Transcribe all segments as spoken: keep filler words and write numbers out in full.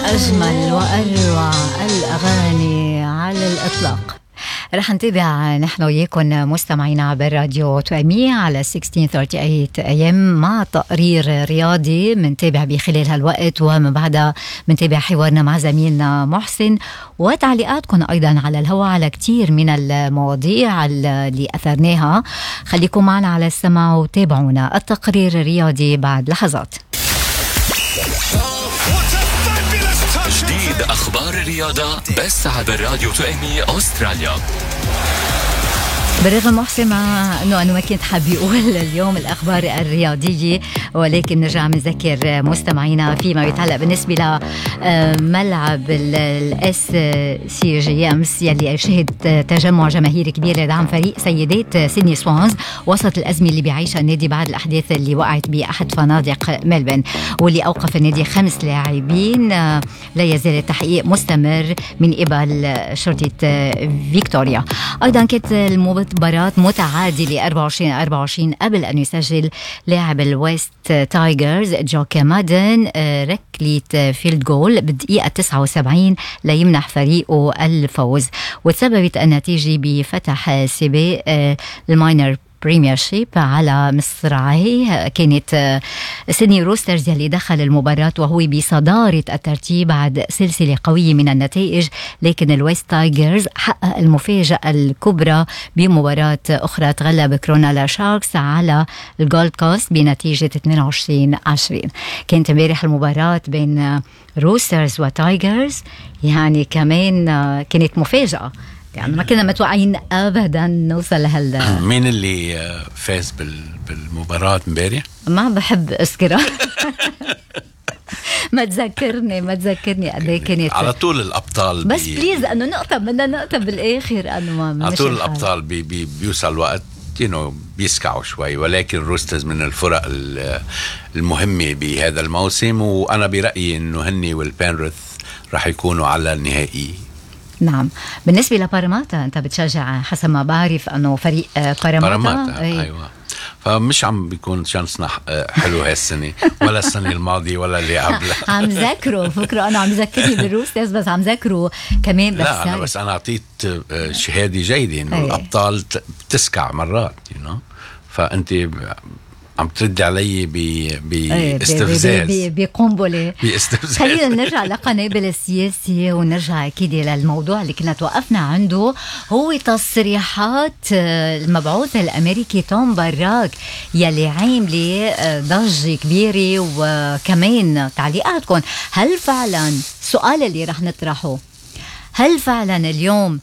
أجمل وأروع الأغاني على الإطلاق. رح نتابع نحن وياكم مستمعينا بالراديو توأمية على ستة عشر ثلاثين أي إم مع تقرير رياضي منتابع بخلال هالوقت، ومن بعدها منتابع حوارنا مع زميلنا محسن وتعليقاتكم أيضا على الهواء على كتير من المواضيع اللي أثرناها. خليكم معنا على السمع وتابعونا التقرير الرياضي بعد لحظات. جديد أخبار الرياضة بس على الراديو توأمية أستراليا. بالرغم محسن أنه أنا ما كنت حابة أقول اليوم الأخبار الرياضية، ولكن نرجع نذكر مستمعينا فيما يتعلق بالنسبة لملعب الأس سي جيمس يلي شهد تجمع جماهيري كبير لدعم فريق سيدات سيدني سوانز وسط الأزمة اللي بيعيشها النادي بعد الأحداث اللي وقعت بأحد فنادق ملبن، واللي أوقف النادي خمس لاعبين. لا يزال التحقيق مستمر من قبل شرطة فيكتوريا. أيضا كانت المباراة مباراة متعادلة أربعة وعشرين أربعة وعشرين قبل أن يسجل لاعب الويست تايجرز جوكي مادن ركلة فيلد جول بالدقيقة تسعة وسبعين ليمنح فريقه الفوز، وتسببت النتيجة بفتح سباق الماينر بريميرشيب على مصراعيه. كانت سيدني روسترز يلي دخل المباراة وهو بصدارة الترتيب بعد سلسلة قوية من النتائج، لكن الويست تايجرز حقق المفاجأة الكبرى بمباراة أخرى، تغلب كرونالا شاركس على الجولد كوست بنتيجة اثنين وعشرين عشرين. كانت امبارح المباراة بين روسترز وتايجرز يعني كمان كانت مفاجأة، يعني ما كنا متوقعين ابدا نوصل لهال. مين اللي فاز بالمباراة امبارح؟ ما بحب اذكرها. ما تذكرني ما تذكرني قد ايه كانت على طول الابطال بس بي... بليز انه نقطه بدنا نقطه بالاخر انه ما على طول الابطال بي بي بيوصل وقت ينو بيسكعوا شوي، ولكن روسترز من الفرق المهمه بهذا الموسم، وانا برايي انه هني والبانرث راح يكونوا على النهائي. نعم. بالنسبة لباراماتا أنت بتشجع حسب ما بعرف أنه فريق باراماتا, باراماتا أي. أيوة. فمش عم بيكون شانسنا حلو هالسنة ولا السنة الماضية ولا اللي قبلها. عم ذكره فكرة أنا عم ذكرني بالروسترز بس عم ذكره كمان. بس لا أنا بس أنا أعطيت شهادة جيدة إنه الأبطال بتسكع مرات you know. فأنت عم ترد علي باستفزاز بقنبلة باستفزاز. خلينا نرجع لقنابل السياسية ونرجع أكيد للموضوع اللي كنا توقفنا عنده، هو تصريحات المبعوث الأمريكي توم باراك يلي عاملة ضجة كبيرة، وكمان تعليقاتكم. هل فعلا السؤال اللي رح نطرحه، هل فعلا اليوم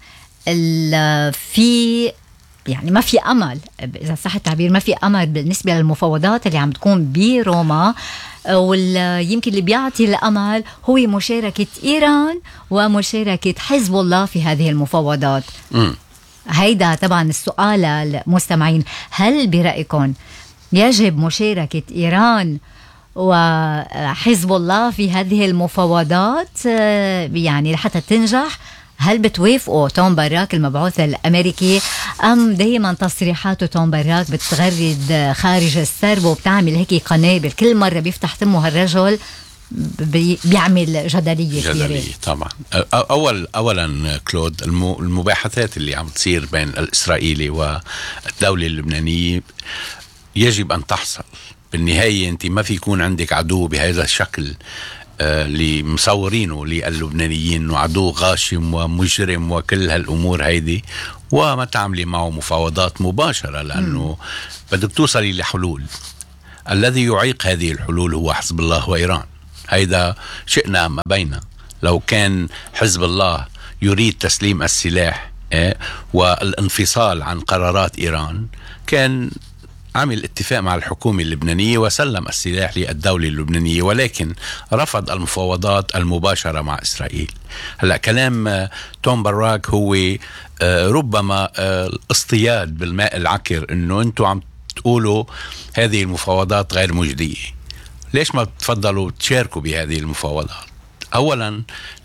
في يعني ما في أمل، إذا صح التعبير، ما في أمل بالنسبة للمفاوضات اللي عم تكون بروما، ويمكن اللي بيعطي الأمل هو مشاركة إيران ومشاركة حزب الله في هذه المفاوضات؟ م. هيدا طبعا السؤال المستمعين، هل برأيكم يجب مشاركة إيران وحزب الله في هذه المفاوضات يعني لحتى تنجح؟ هل بتوافقوا توم باراك المبعوث الأمريكي، أم دايما تصريحاته توم باراك بتغرد خارج السرب وبتعمل هيك قنابل كل مرة بيفتح تمه هالرجل بيعمل جدلية جدلية طبعا. أول أولا كلود، المباحثات اللي عم تصير بين الإسرائيلي والدولة اللبنانية يجب أن تحصل. بالنهاية أنت ما في يكون عندك عدو بهذا الشكل اللي مصورينه للبنانيين انه عدو غاشم ومجرم وكل هالامور هيدي، وما تعملي معه مفاوضات مباشره، لانه بدك توصلي لحلول. الذي يعيق هذه الحلول هو حزب الله وايران. هيدا شئنا ما بينا. لو كان حزب الله يريد تسليم السلاح اه والانفصال عن قرارات ايران، كان عمل اتفاق مع الحكومة اللبنانية وسلم السلاح للدولة اللبنانية، ولكن رفض المفاوضات المباشرة مع إسرائيل. هلأ كلام توم باراك هو ربما الاصطياد بالماء العكر، انه انتوا عم تقولوا هذه المفاوضات غير مجدية، ليش ما بتفضلوا تشاركوا بهذه المفاوضات؟ أولا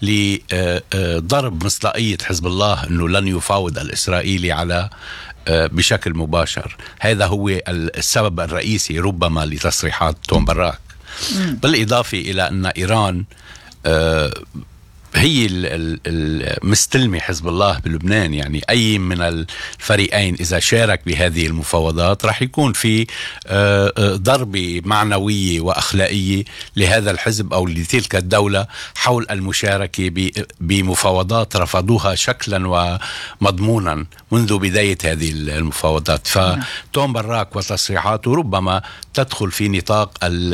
لضرب مصداقية حزب الله أنه لن يفاوض الإسرائيلي على بشكل مباشر. هذا هو السبب الرئيسي ربما لتصريحات توم باراك. بالإضافة إلى أن إيران آه هي المستلمة حزب الله بلبنان. يعني أي من الفريقين إذا شارك بهذه المفاوضات راح يكون في ضربة معنوية وأخلاقية لهذا الحزب أو لتلك الدولة حول المشاركة بمفاوضات رفضوها شكلا ومضمونا منذ بداية هذه المفاوضات. فتوم براك وتصريحاته ربما تدخل في نطاق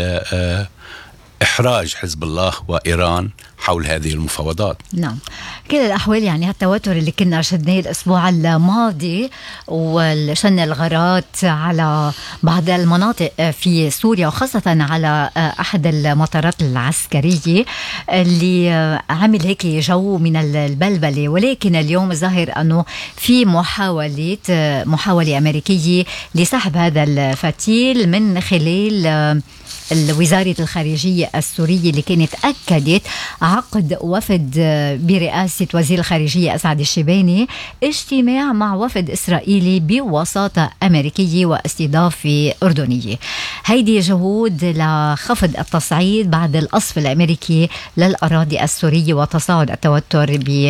إحراج حزب الله وإيران حول هذه المفاوضات. نعم، كل الأحوال يعني هالتوتر اللي كنا شدناه الأسبوع الماضي وشن الغارات على بعض المناطق في سوريا وخاصة على أحد المطارات العسكرية اللي عمل هيك جو من البلبلة. ولكن اليوم ظاهر أنه في محاولة محاولة أمريكية لسحب هذا الفتيل من خلال الوزارة الخارجية السورية اللي كانت أكدت عقد وفد برئاسة وزير الخارجية أسعد الشباني اجتماع مع وفد إسرائيلي بوساطة أمريكية واستضافة أردنية. هيدي جهود لخفض التصعيد بعد القصف الأمريكي للأراضي السورية وتصاعد التوتر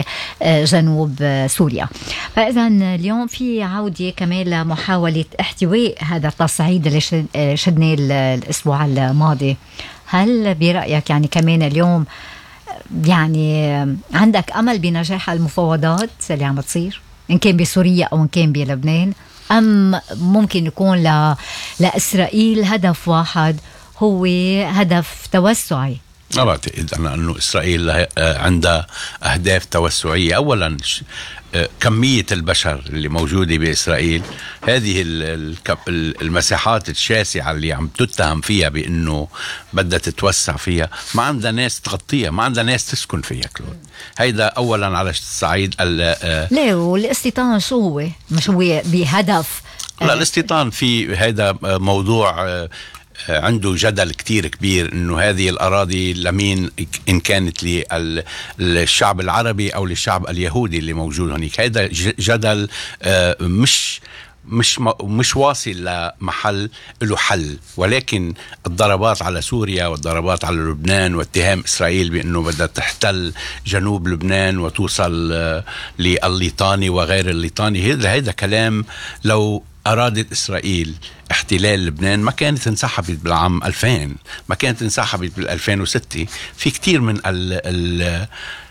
بجنوب سوريا. فإذا اليوم في عودة كمان لمحاولة احتواء هذا التصعيد اللي شدناه الأسبوع الماضي. هل برأيك يعني كمان اليوم يعني عندك أمل بنجاح المفاوضات اللي عم تصير إن كان بسوريا أو إن كان بلبنان، أم ممكن يكون ل... لإسرائيل هدف واحد هو هدف توسعي؟ ما بعتقد أنا أنه إسرائيل عندها أهداف توسعية. أولا كمية البشر اللي موجودة بإسرائيل، هذه المساحات الشاسعة اللي عم تتهم فيها بأنه بدها تتوسع فيها، ما عندها ناس تغطيها، ما عندها ناس تسكن فيها كلود. هيدا أولا على الصعيد. ليه والاستيطان شو هو؟ مش هو بهدف؟ لا، الاستيطان في هيدا موضوع عنده جدل كتير كبير انه هذه الاراضي لمين، ان كانت للشعب العربي او للشعب اليهودي اللي موجود هناك. هذا جدل مش مش مش واصل لمحل له حل. ولكن الضربات على سوريا والضربات على لبنان واتهام إسرائيل بأنه بدها تحتل جنوب لبنان وتوصل للليطاني وغير الليطاني، هذا هذا كلام لو أرادت إسرائيل احتلال لبنان ما كانت انسحبت بالعام ألفين، ما كانت انسحبت بالألفين وستة. في كتير من ال ال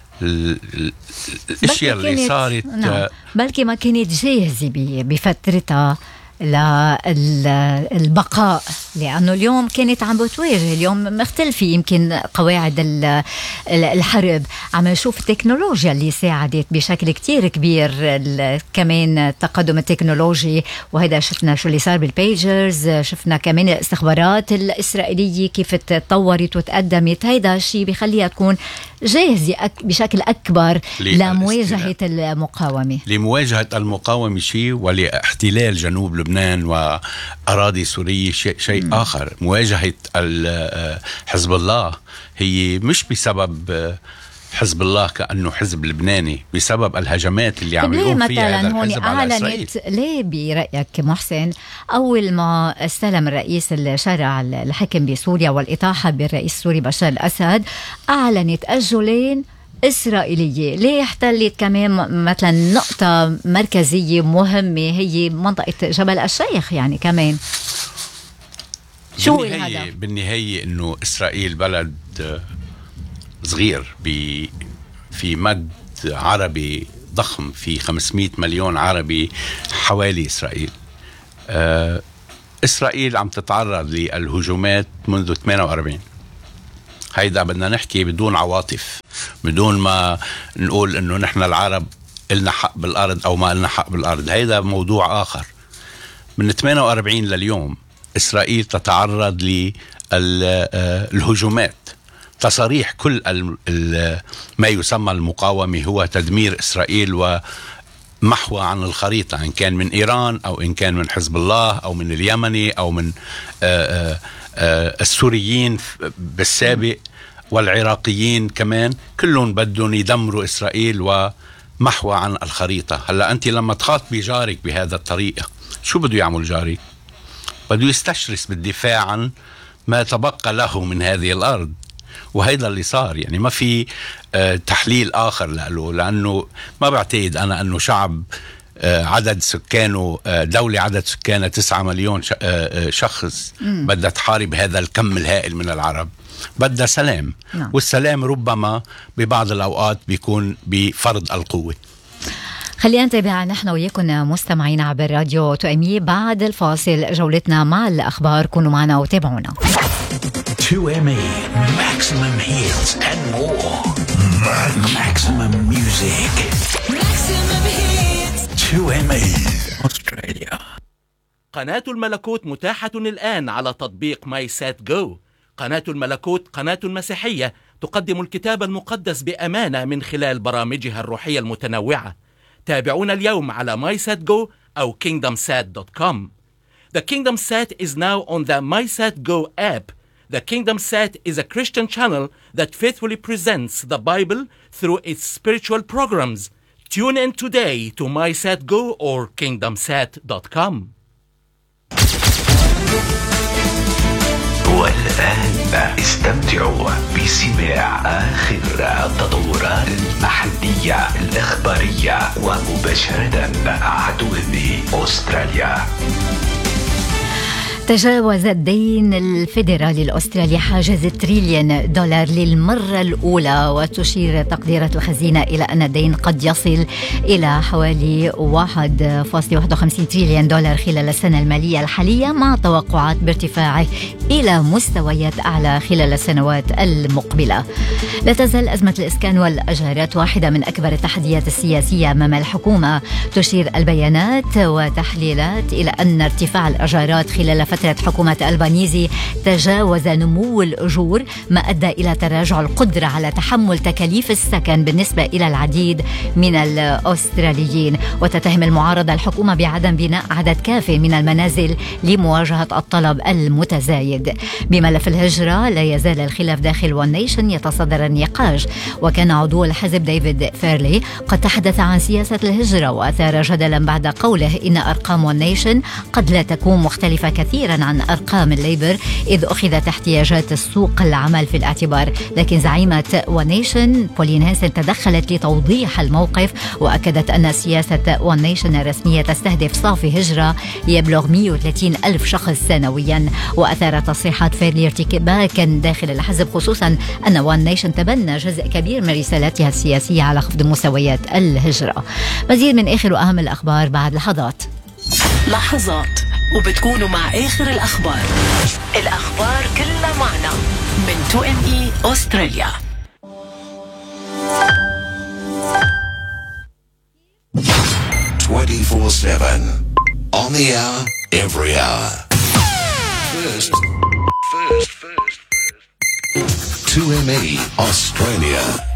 الاشياء اللي صارت. نعم. بلكي ما كانت جاهزة بفترتها للبقاء، لأنه اليوم كانت عم بتواجه، اليوم مختلفة يمكن قواعد الحرب. عم نشوف التكنولوجيا اللي ساعدت بشكل كتير كبير، كمان التقدم التكنولوجي، وهذا شفنا شو اللي صار بالبيجرز، شفنا كمان الاستخبارات الإسرائيلية كيف تطورت وتقدمت. هيدا الشيء بيخليها تكون جاهزة بشكل أكبر لمواجهة المقاومة لمواجهة المقاومة شيء، ولاحتلال جنوب لبنان وأراضي سورية شيء, شيء آخر. مواجهة حزب الله هي مش بسبب حزب الله كأنه حزب لبناني، بسبب الهجمات اللي عم يقوم فيها هذا الحزب على إسرائيل. ليه برأيك محسن أول ما استلم الرئيس الشرع الحكم بسوريا والإطاحة بالرئيس السوري بشار الأسد أعلنت أجولين إسرائيلية؟ ليه احتلت كمان مثلا نقطة مركزية مهمة هي منطقة جبل الشيخ يعني كمان؟ شو بالنهاية, بالنهاية إنه إسرائيل بلد صغير في مد عربي ضخم، في خمسمائة مليون عربي حوالي إسرائيل. آه إسرائيل عم تتعرض للهجومات منذ ثمانية وأربعين. هيدا بدنا نحكي بدون عواطف، بدون ما نقول إنه نحن العرب إلنا حق بالأرض أو ما إلنا حق بالأرض. هيدا موضوع آخر. من ثمانية وأربعين لليوم إسرائيل تتعرض للهجومات. تصاريح كل ما يسمى المقاومة هو تدمير إسرائيل ومحوها عن الخريطة، إن كان من إيران أو إن كان من حزب الله أو من اليمني أو من آآ آآ السوريين بالسابق والعراقيين كمان، كلهم بدهم يدمروا إسرائيل ومحوها عن الخريطة. هلأ أنت لما تخاطبي جارك بهذا الطريقة، شو بده يعمل جارك؟ بده يستشرس بالدفاع عن ما تبقى له من هذه الأرض. وهيدا اللي صار. يعني ما في آه تحليل آخر له، لأنه ما بعتقد أنا أنه شعب آه عدد سكانه آه دولة عدد سكانه تسعة مليون آه شخص مم. بدها تحارب هذا الكم الهائل من العرب. بدها سلام. نعم. والسلام ربما ببعض الأوقات بيكون بفرض القوة. خلينا نتابع نحن وياكم مستمعين عبر راديو تو ام اي بعد الفاصل جولتنا مع الأخبار. كونوا معنا وتابعونا. تو ام اي maximum hits and more. Maximum music. Maximum hits. تو ام اي Australia. قناة الملكوت متاحة الآن على تطبيق ماي سات جو. قناة الملكوت قناة مسيحية تقدم الكتاب المقدس بأمانة من خلال برامجها الروحية المتنوعة. تابعونا اليوم على MySatGo أو kingdom sat dot com. The Kingdom Sat is now on the MySatGo app. The Kingdom Sat is a Christian channel that faithfully presents the Bible through its spiritual programs. Tune in today to MySatGo or kingdom sat dot com. والآن استمتعوا بسماع آخر التطورات المحلية الإخبارية ومباشرة عدو أستراليا. تجاوز الدين الفيدرالي الأسترالي حاجز تريليون دولار للمرة الأولى، وتشير تقديرات الخزينة إلى أن الدين قد يصل إلى حوالي واحد فاصلة واحد وخمسين تريليون دولار خلال السنة المالية الحالية، مع توقعات بارتفاعه إلى مستويات أعلى خلال السنوات المقبلة. لا تزال أزمة الإسكان والأجارات واحدة من أكبر التحديات السياسية أمام الحكومة. تشير البيانات وتحليلات إلى أن ارتفاع الأجارات خلال فترة حكومة ألبانيزي تجاوز نمو الأجور، ما أدى إلى تراجع القدرة على تحمل تكاليف السكن بالنسبة إلى العديد من الأستراليين. وتتهم المعارضة الحكومة بعدم بناء عدد كاف من المنازل لمواجهة الطلب المتزايد. بملف الهجرة لا يزال الخلاف داخل ون نيشن يتصدر النقاش، وكان عضو الحزب ديفيد فيرلي قد تحدث عن سياسة الهجرة وأثار جدلا بعد قوله إن أرقام ون نيشن قد لا تكون مختلفة كثيرا عن أرقام الليبر إذ أخذت احتياجات السوق العمل في الاعتبار. لكن زعيمة ون نيشن بولين هانسن تدخلت لتوضيح الموقف، وأكدت أن سياسة ون نيشن الرسمية تستهدف صافي هجرة يبلغ مئة وثلاثين ألف شخص سنويا. وأثارت تصريحات فيرلي ارتكابا داخل الحزب، خصوصا أن ون نيشن تبنى جزء كبير من رسالتها السياسية على خفض مستويات الهجرة. مزيد من آخر وأهم الأخبار بعد لحظات. لحظات وبتكونوا مع آخر الأخبار. الأخبار كلها معنا من تو ام اي أستراليا. twenty-four seven on the hour, every hour. First, first, first, first. two M E Australia.